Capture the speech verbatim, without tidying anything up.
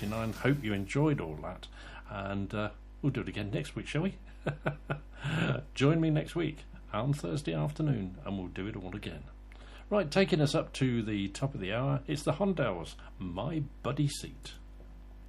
ninety-nine. Hope you enjoyed all that, and uh, we'll do it again next week, shall we? Join me next week on Thursday afternoon, and we'll do it all again. Right, taking us up to the top of the hour, it's the Hondells, My Buddy Seat.